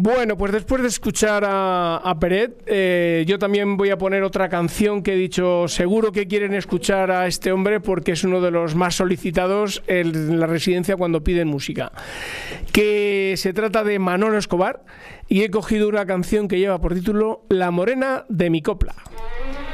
Bueno, pues después de escuchar a Peret, yo también voy a poner otra canción que he dicho, seguro que quieren escuchar a este hombre porque es uno de los más solicitados en la residencia cuando piden música. Que se trata de Manolo Escobar y he cogido una canción que lleva por título La morena de mi copla.